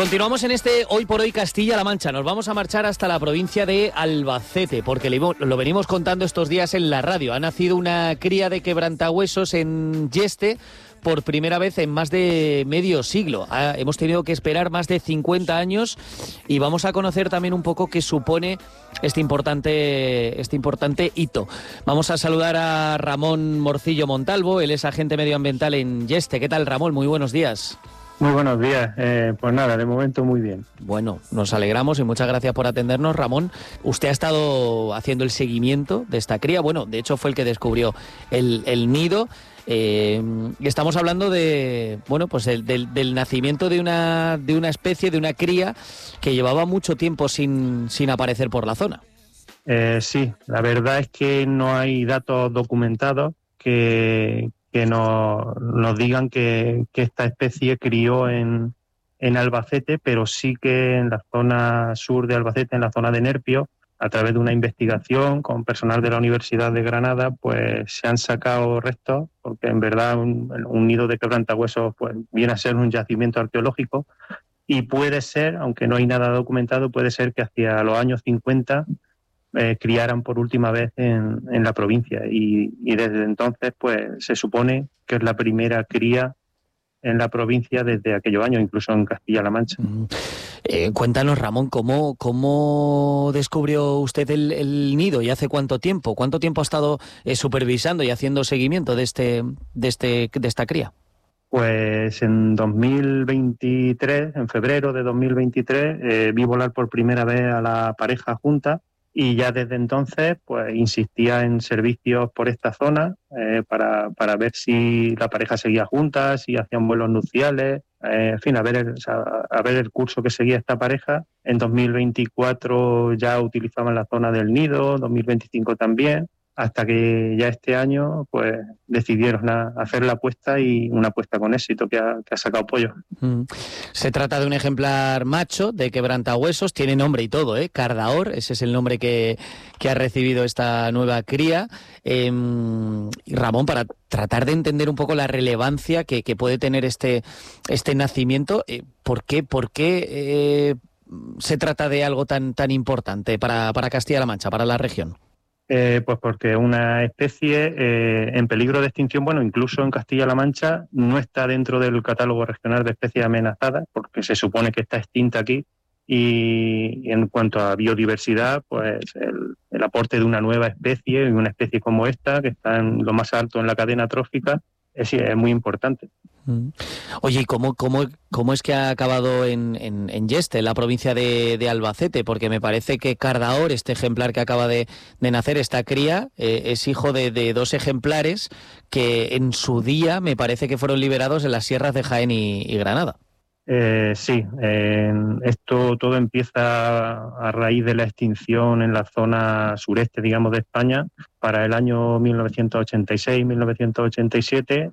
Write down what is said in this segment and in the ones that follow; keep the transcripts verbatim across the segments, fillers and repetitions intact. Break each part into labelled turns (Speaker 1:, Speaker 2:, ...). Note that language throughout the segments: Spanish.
Speaker 1: Continuamos en este Hoy por Hoy Castilla-La Mancha. Nos vamos a marchar hasta la provincia de Albacete, porque lo venimos contando estos días en la radio. Ha nacido una cría de quebrantahuesos en Yeste por primera vez en más de medio siglo. Ha, hemos tenido que esperar más de cincuenta años y vamos a conocer también un poco qué supone este importante, este importante hito. Vamos a saludar a Ramón Morcillo Montalvo, él es agente medioambiental en Yeste. ¿Qué tal, Ramón? Muy buenos días.
Speaker 2: Muy buenos días. Eh, pues nada, de momento muy bien.
Speaker 1: Bueno, nos alegramos y muchas gracias por atendernos, Ramón. Usted ha estado haciendo el seguimiento de esta cría. Bueno, de hecho fue el que descubrió el, el nido. Eh, estamos hablando de, bueno, pues el, del, del nacimiento de una, de una especie, de una cría que llevaba mucho tiempo sin, sin aparecer por la zona.
Speaker 2: Eh, sí, la verdad es que no hay datos documentados que... que nos, nos digan que, que esta especie crió en, en Albacete, pero sí que en la zona sur de Albacete, en la zona de Nerpio, a través de una investigación con personal de la Universidad de Granada, pues se han sacado restos, porque en verdad un, un nido de quebrantahuesos pues, viene a ser un yacimiento arqueológico, y puede ser, aunque no hay nada documentado, puede ser que hacia los años cincuenta Eh, criaran por última vez en, en la provincia y, y desde entonces pues se supone que es la primera cría en la provincia desde aquellos años, incluso en Castilla-La Mancha.
Speaker 1: Mm. Eh, cuéntanos, Ramón, ¿cómo, cómo descubrió usted el, el nido y hace cuánto tiempo? ¿Cuánto tiempo ha estado eh, supervisando y haciendo seguimiento de este, de este, de esta cría?
Speaker 2: Pues en dos mil veintitrés, en febrero de dos mil veintitrés, eh, vi volar por primera vez a la pareja junta. Y ya desde entonces, pues insistía en servicios por esta zona eh, para, para ver si la pareja seguía junta, si hacían vuelos nupciales, eh, en fin, a ver, el, o sea, a ver el curso que seguía esta pareja. En dos mil veinticuatro ya utilizaban la zona del nido, dos mil veinticinco también, hasta que ya este año pues decidieron a, hacer la apuesta y una apuesta con éxito que ha, que ha sacado pollo.
Speaker 1: Mm. Se trata de un ejemplar macho de quebrantahuesos, tiene nombre y todo, ¿eh? Cardaor, ese es el nombre que, que ha recibido esta nueva cría. Eh, Ramón, para tratar de entender un poco la relevancia que, que puede tener este, este nacimiento, eh, ¿por qué, por qué eh, se trata de algo tan, tan importante para, para Castilla-La Mancha, para la región?
Speaker 2: Eh, pues porque una especie eh, en peligro de extinción, bueno, incluso en Castilla-La Mancha, no está dentro del catálogo regional de especies amenazadas, porque se supone que está extinta aquí. Y en cuanto a biodiversidad, pues el, el aporte de una nueva especie, y una especie como esta, que está en lo más alto en la cadena trófica, es, es muy importante.
Speaker 1: Oye, ¿y cómo, cómo, cómo es que ha acabado en, en, en Yeste, en la provincia de, de Albacete? Porque me parece que Cardaor, este ejemplar que acaba de, de nacer, esta cría, eh, es hijo de, de dos ejemplares que en su día me parece que fueron liberados en las sierras de Jaén y, y Granada.
Speaker 2: Eh, sí, eh, esto todo empieza a raíz de la extinción en la zona sureste, digamos, de España, para el año mil novecientos ochenta y seis mil novecientos ochenta y siete,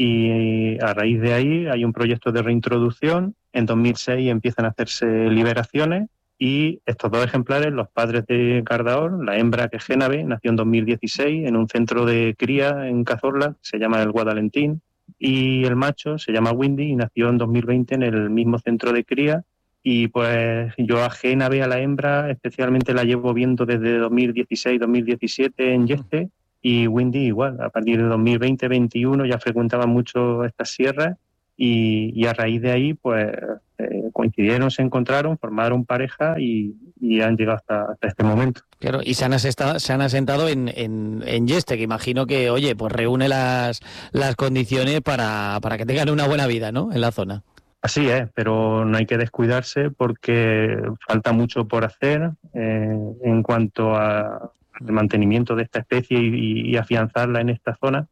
Speaker 2: y a raíz de ahí hay un proyecto de reintroducción. En dos mil seis empiezan a hacerse liberaciones y estos dos ejemplares, los padres de Cardaor, la hembra, que es Génave, nació en dos mil dieciséis en un centro de cría en Cazorla, se llama el Guadalentín, y el macho se llama Windy y nació en dos mil veinte en el mismo centro de cría. Y pues yo a Génave, a la hembra, especialmente la llevo viendo desde dos mil dieciséis dos mil diecisiete en Yeste, y Windy igual, a partir de dos mil veinte veintiuno ya frecuentaba mucho estas sierras y, y a raíz de ahí pues eh, coincidieron, se encontraron, formaron pareja y, y han llegado hasta, hasta este momento.
Speaker 1: Claro, y se han asentado, se han asentado en, en, en Yeste, que imagino que, oye, pues reúne las, las condiciones para, para que tengan una buena vida, ¿no?, en la zona.
Speaker 2: Así es, pero no hay que descuidarse porque falta mucho por hacer eh, en cuanto a el mantenimiento de esta especie y, y afianzarla en esta zona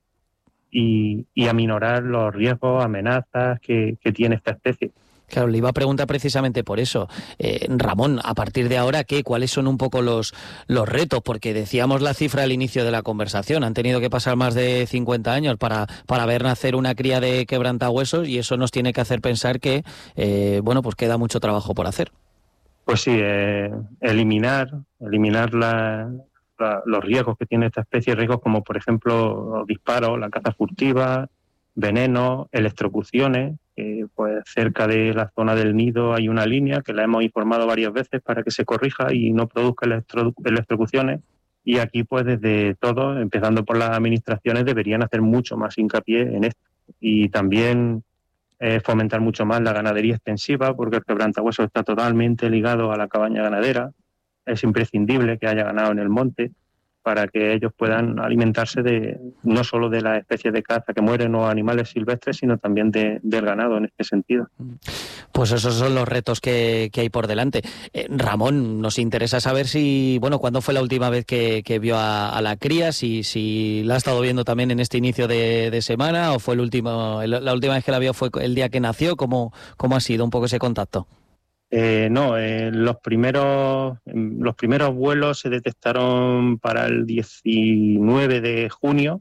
Speaker 2: y, y aminorar los riesgos, amenazas que, que tiene esta especie.
Speaker 1: Claro, le iba a preguntar precisamente por eso. Eh, Ramón, a partir de ahora, ¿qué? ¿Cuáles son un poco los, los retos? Porque decíamos la cifra al inicio de la conversación. Han tenido que pasar más de cincuenta años para, para ver nacer una cría de quebrantahuesos y eso nos tiene que hacer pensar que, eh, bueno, pues queda mucho trabajo por hacer.
Speaker 2: Pues sí, eh, eliminar, eliminar la... los riesgos que tiene esta especie, riesgos como por ejemplo los disparos, la caza furtiva, venenos, electrocuciones, que pues cerca de la zona del nido hay una línea que la hemos informado varias veces para que se corrija y no produzca electro, electrocuciones. Y aquí, pues desde todo, empezando por las administraciones, deberían hacer mucho más hincapié en esto. Y también eh, fomentar mucho más la ganadería extensiva, porque el quebrantahuesos está totalmente ligado a la cabaña ganadera. Es imprescindible que haya ganado en el monte para que ellos puedan alimentarse de no solo de las especies de caza que mueren o animales silvestres, sino también de, del ganado en este sentido.
Speaker 1: Pues esos son los retos que, que hay por delante. Eh, Ramón, nos interesa saber si, bueno, ¿cuándo fue la última vez que, que vio a, a la cría? Si, si la ha estado viendo también en este inicio de, de semana, o fue el último, la última vez que la vio fue el día que nació. ¿Cómo, cómo ha sido un poco ese contacto?
Speaker 2: Eh, no, eh, los primeros los primeros vuelos se detectaron para el diecinueve de junio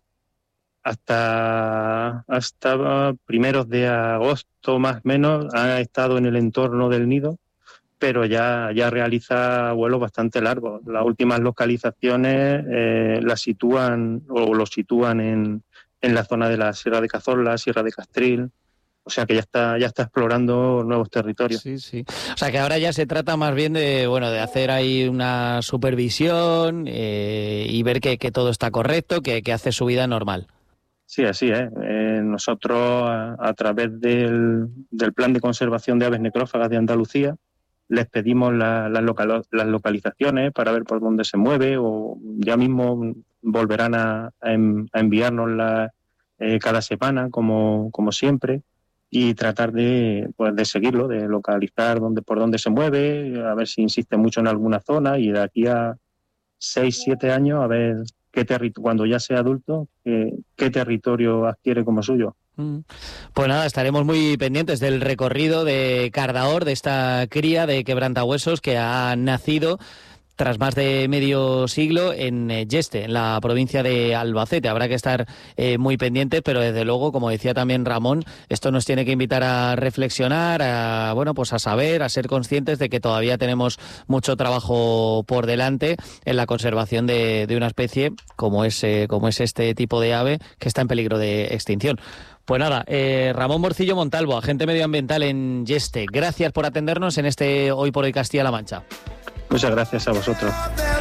Speaker 2: hasta hasta primeros de agosto más o menos. Ha estado en el entorno del nido, pero ya ya realiza vuelos bastante largos. Las últimas localizaciones eh, las sitúan o los sitúan en en la zona de la Sierra de Cazorla, Sierra de Castril. O sea que ya está ya está explorando nuevos territorios.
Speaker 1: Sí, sí. O sea que ahora ya se trata más bien de, bueno, de hacer ahí una supervisión eh, y ver que, que todo está correcto, que, que hace su vida normal.
Speaker 2: Sí, así es. Eh, nosotros, a, a través del, del Plan de Conservación de Aves Necrófagas de Andalucía, les pedimos la, la local, las localizaciones para ver por dónde se mueve, o ya mismo volverán a, a, en, a enviárnoslas eh, cada semana, como, como siempre, y tratar de, pues, de seguirlo, de localizar dónde, por dónde se mueve, a ver si insiste mucho en alguna zona, y de aquí a seis, siete años a ver qué territorio, cuando ya sea adulto, qué, qué territorio adquiere como suyo.
Speaker 1: Pues nada, estaremos muy pendientes del recorrido de Cardahor, de esta cría de quebrantahuesos que ha nacido tras más de medio siglo en Yeste, en la provincia de Albacete. Habrá que estar eh, muy pendientes, pero desde luego, como decía también Ramón, esto nos tiene que invitar a reflexionar, a, bueno, pues a saber, a ser conscientes de que todavía tenemos mucho trabajo por delante en la conservación de, de una especie como es, eh, como es este tipo de ave que está en peligro de extinción. Pues nada, eh, Ramón Morcillo Montalvo, agente medioambiental en Yeste, gracias por atendernos en este Hoy por Hoy Castilla-La Mancha.
Speaker 2: Muchas gracias a vosotros.